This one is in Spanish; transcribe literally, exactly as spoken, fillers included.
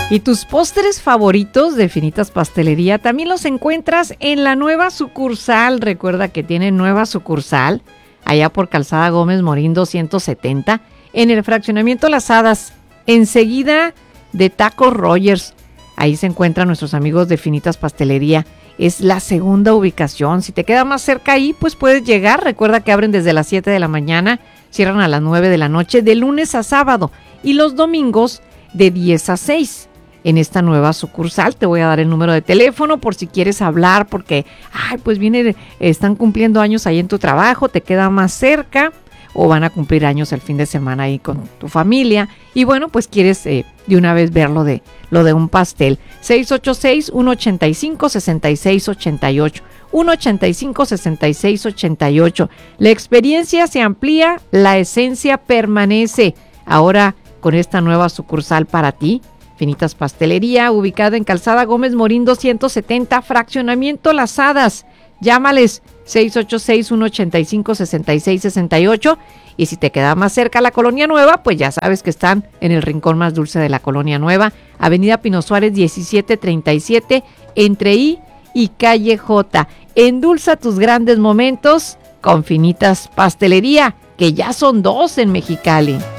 Y tus postres favoritos de Finitas Pastelería también los encuentras en la nueva sucursal. Recuerda que tienen nueva sucursal allá por Calzada Gómez Morín doscientos setenta, en el fraccionamiento Las Hadas, enseguida de Tacos Rogers. Ahí se encuentran nuestros amigos de Finitas Pastelería. Es la segunda ubicación. Si te queda más cerca ahí, pues puedes llegar. Recuerda que abren desde las siete de la mañana, cierran a las nueve de la noche, de lunes a sábado, y los domingos de diez a seis. En esta nueva sucursal te voy a dar el número de teléfono por si quieres hablar, porque ay, pues viene, están cumpliendo años ahí en tu trabajo, te queda más cerca, o van a cumplir años el fin de semana ahí con tu familia, y bueno, pues quieres eh, de una vez ver lo de, lo de un pastel. seis ocho seis, uno ocho cinco, seis seis ocho ocho, uno ocho cinco, seis seis ocho ocho. La experiencia se amplía, la esencia permanece. Ahora con esta nueva sucursal para ti, Finitas Pastelería, ubicada en Calzada Gómez Morín doscientos setenta, fraccionamiento Las Hadas. Llámales seis ocho seis, uno ocho cinco, seis seis seis ocho, y si te queda más cerca la Colonia Nueva, pues ya sabes que están en el rincón más dulce de la Colonia Nueva, Avenida Pino Suárez diecisiete treinta y siete, entre I y Calle J. Endulza tus grandes momentos con Finitas Pastelería, que ya son dos en Mexicali.